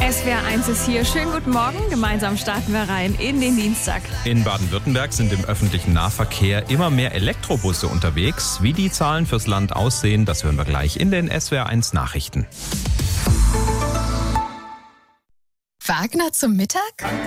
SWR1 ist hier. Schönen guten Morgen. Gemeinsam starten wir rein in den Dienstag. In Baden-Württemberg sind im öffentlichen Nahverkehr immer mehr Elektrobusse unterwegs. Wie die Zahlen fürs Land aussehen, das hören wir gleich in den SWR1 Nachrichten. Wagner zum Mittag?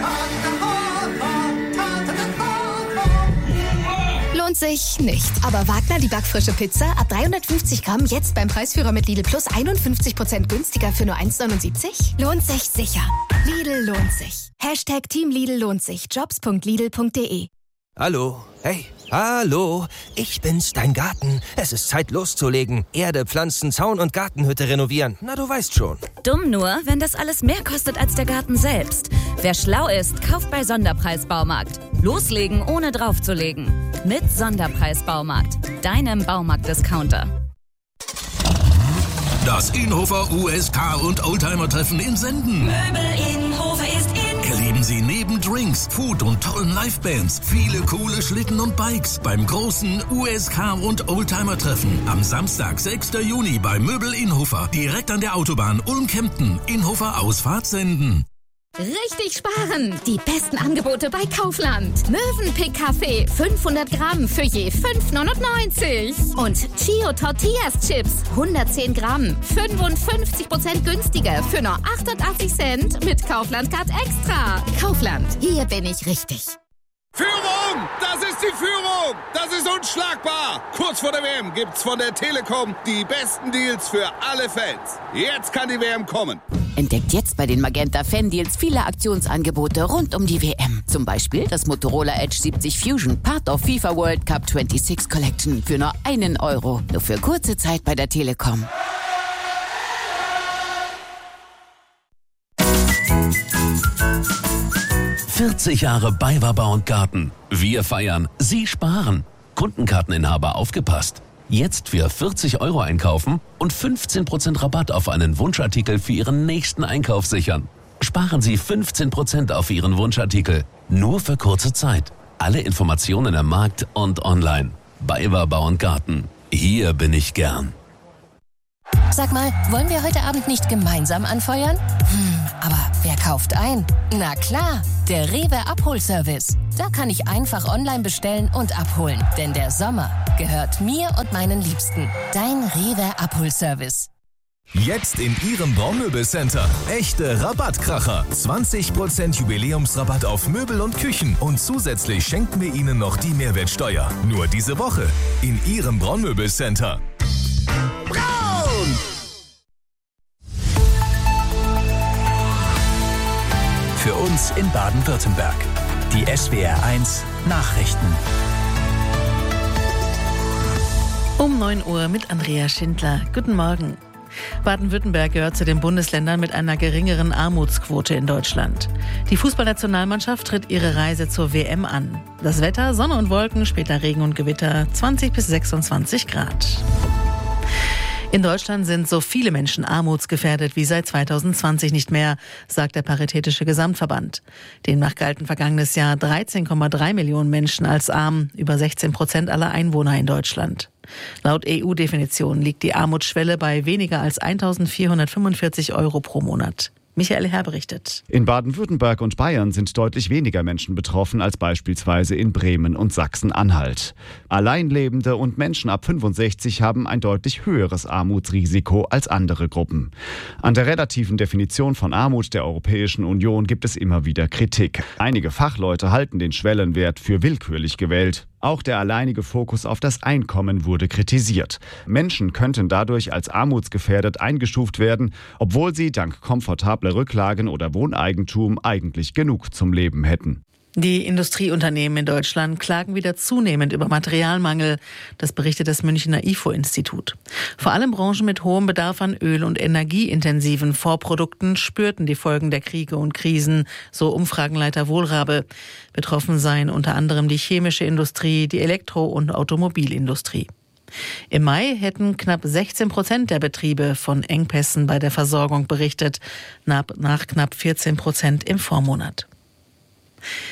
Lohnt sich nicht. Aber Wagner, die backfrische Pizza, ab 350 Gramm, jetzt beim Preisführer mit Lidl Plus 51% günstiger für nur 1,79? Lohnt sich sicher. Lidl lohnt sich. Hashtag Team Lidl lohnt sich. Jobs.lidl.de. Hallo, hey, hallo, ich bin's, dein Garten. Es ist Zeit loszulegen. Erde, Pflanzen, Zaun und Gartenhütte renovieren. Na, du weißt schon. Dumm nur, wenn das alles mehr kostet als der Garten selbst. Wer schlau ist, kauft bei Sonderpreis Baumarkt. Loslegen, ohne draufzulegen. Mit Sonderpreis Baumarkt, deinem Baumarkt-Discounter. Das Inhofer USK und Oldtimer-Treffen in Senden. Möbel Inhofer ist in. Erleben Sie neben Drinks, Food und tollen Livebands viele coole Schlitten und Bikes beim großen USK und Oldtimer-Treffen am Samstag, 6. Juni bei Möbel Inhofer, direkt an der Autobahn Ulm-Kempten, Inhofer Ausfahrt Senden. Richtig sparen! Die besten Angebote bei Kaufland. Mövenpick Kaffee, 500 Gramm für je 5,99. Und Chio Tortillas Chips, 110 Gramm, 55% günstiger für nur 88 Cent mit Kaufland Card Extra. Kaufland, hier bin ich richtig. Führung! Das ist die Führung! Das ist unschlagbar! Kurz vor der WM gibt's von der Telekom die besten Deals für alle Fans. Jetzt kann die WM kommen. Entdeckt jetzt bei den Magenta Fan-Deals viele Aktionsangebote rund um die WM. Zum Beispiel das Motorola Edge 70 Fusion, Part of FIFA World Cup 26 Collection für nur €1. Nur für kurze Zeit bei der Telekom. »40 Jahre BayWa Garten. Wir feiern, Sie sparen. Kundenkarteninhaber aufgepasst. Jetzt für €40 einkaufen und 15% Rabatt auf einen Wunschartikel für Ihren nächsten Einkauf sichern. Sparen Sie 15% auf Ihren Wunschartikel. Nur für kurze Zeit. Alle Informationen im Markt und online. BayWa Garten. Hier bin ich gern. Sag mal, wollen wir heute Abend nicht gemeinsam anfeuern? Aber wer kauft ein? Na klar, der Rewe Abholservice. Da kann ich einfach online bestellen und abholen. Denn der Sommer gehört mir und meinen Liebsten. Dein Rewe Abholservice. Jetzt in Ihrem Braunmöbelcenter. Echte Rabattkracher. 20% Jubiläumsrabatt auf Möbel und Küchen. Und zusätzlich schenken wir Ihnen noch die Mehrwertsteuer. Nur diese Woche in Ihrem Braunmöbelcenter. Braun! Für uns in Baden-Württemberg. Die SWR1 Nachrichten. Um 9 Uhr mit Andrea Schindler. Guten Morgen. Baden-Württemberg gehört zu den Bundesländern mit einer geringeren Armutsquote in Deutschland. Die Fußballnationalmannschaft tritt ihre Reise zur WM an. Das Wetter, Sonne und Wolken, später Regen und Gewitter, 20 bis 26 Grad. In Deutschland sind so viele Menschen armutsgefährdet wie seit 2020 nicht mehr, sagt der Paritätische Gesamtverband. Demnach galten vergangenes Jahr 13,3 Millionen Menschen als arm, über 16% aller Einwohner in Deutschland. Laut EU-Definition liegt die Armutsschwelle bei weniger als 1.445 € pro Monat. Michael Herr berichtet. In Baden-Württemberg und Bayern sind deutlich weniger Menschen betroffen als beispielsweise in Bremen und Sachsen-Anhalt. Alleinlebende und Menschen ab 65 haben ein deutlich höheres Armutsrisiko als andere Gruppen. An der relativen Definition von Armut der Europäischen Union gibt es immer wieder Kritik. Einige Fachleute halten den Schwellenwert für willkürlich gewählt. Auch der alleinige Fokus auf das Einkommen wurde kritisiert. Menschen könnten dadurch als armutsgefährdet eingestuft werden, obwohl sie dank komfortabler Rücklagen oder Wohneigentum eigentlich genug zum Leben hätten. Die Industrieunternehmen in Deutschland klagen wieder zunehmend über Materialmangel. Das berichtet das Münchner IFO-Institut. Vor allem Branchen mit hohem Bedarf an öl- und energieintensiven Vorprodukten spürten die Folgen der Kriege und Krisen, so Umfragenleiter Wohlrabe. Betroffen seien unter anderem die chemische Industrie, die Elektro- und Automobilindustrie. Im Mai hätten knapp 16% der Betriebe von Engpässen bei der Versorgung berichtet, nach knapp 14% im Vormonat.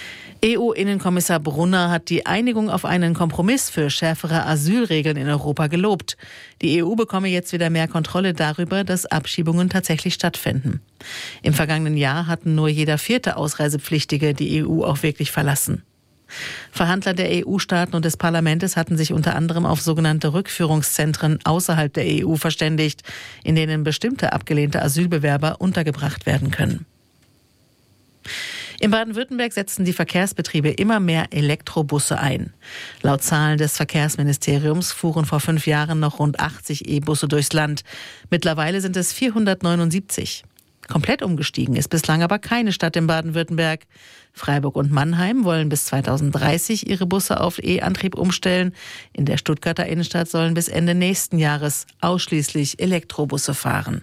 EU-Innenkommissar Brunner hat die Einigung auf einen Kompromiss für schärfere Asylregeln in Europa gelobt. Die EU bekomme jetzt wieder mehr Kontrolle darüber, dass Abschiebungen tatsächlich stattfinden. Im vergangenen Jahr hatten nur jeder 4. Ausreisepflichtige die EU auch wirklich verlassen. Verhandler der EU-Staaten und des Parlaments hatten sich unter anderem auf sogenannte Rückführungszentren außerhalb der EU verständigt, in denen bestimmte abgelehnte Asylbewerber untergebracht werden können. In Baden-Württemberg setzen die Verkehrsbetriebe immer mehr Elektrobusse ein. Laut Zahlen des Verkehrsministeriums fuhren vor 5 Jahren noch rund 80 E-Busse durchs Land. Mittlerweile sind es 479. Komplett umgestiegen ist bislang aber keine Stadt in Baden-Württemberg. Freiburg und Mannheim wollen bis 2030 ihre Busse auf E-Antrieb umstellen. In der Stuttgarter Innenstadt sollen bis Ende nächsten Jahres ausschließlich Elektrobusse fahren.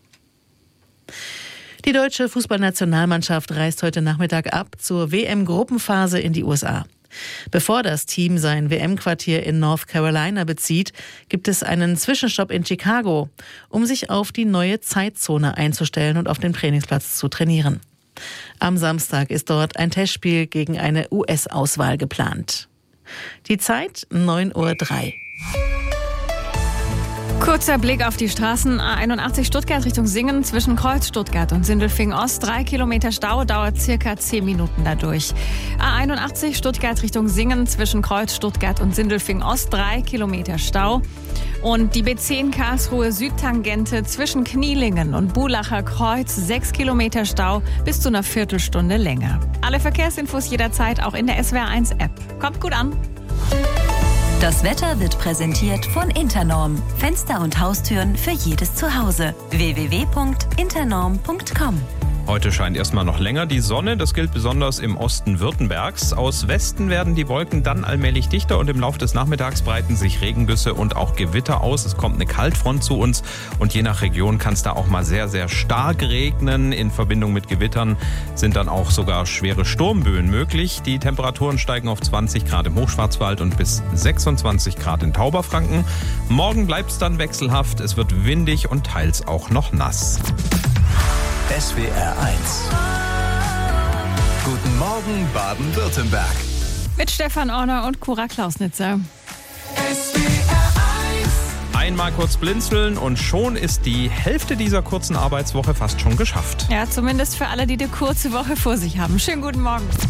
Die deutsche Fußballnationalmannschaft reist heute Nachmittag ab zur WM-Gruppenphase in die USA. Bevor das Team sein WM-Quartier in North Carolina bezieht, gibt es einen Zwischenstopp in Chicago, um sich auf die neue Zeitzone einzustellen und auf dem Trainingsplatz zu trainieren. Am Samstag ist dort ein Testspiel gegen eine US-Auswahl geplant. Die Zeit 9:03 Uhr. Kurzer Blick auf die Straßen. A81 Stuttgart Richtung Singen zwischen Kreuz Stuttgart und Sindelfingen Ost. 3 Kilometer Stau, dauert circa 10 Minuten dadurch. A81 Stuttgart Richtung Singen zwischen Kreuz Stuttgart und Sindelfingen Ost. 3 Kilometer Stau. Und die B10 Karlsruhe Südtangente zwischen Knielingen und Bulacher Kreuz. 6 Kilometer Stau, bis zu einer Viertelstunde länger. Alle Verkehrsinfos jederzeit auch in der SWR1 App. Kommt gut an. Das Wetter wird präsentiert von Internorm. Fenster und Haustüren für jedes Zuhause. www.internorm.com. Heute scheint erstmal noch länger die Sonne. Das gilt besonders im Osten Württembergs. Aus Westen werden die Wolken dann allmählich dichter und im Laufe des Nachmittags breiten sich Regengüsse und auch Gewitter aus. Es kommt eine Kaltfront zu uns und je nach Region kann es da auch mal sehr, sehr stark regnen. In Verbindung mit Gewittern sind dann auch sogar schwere Sturmböen möglich. Die Temperaturen steigen auf 20 Grad im Hochschwarzwald und bis 26 Grad in Tauberfranken. Morgen bleibt es dann wechselhaft. Es wird windig und teils auch noch nass. SWR 1. Guten Morgen, Baden-Württemberg. Mit Stefan Orner und Cora Klausnitzer. Einmal kurz blinzeln und schon ist die Hälfte dieser kurzen Arbeitswoche fast schon geschafft. Ja, zumindest für alle, die eine kurze Woche vor sich haben. Schönen guten Morgen.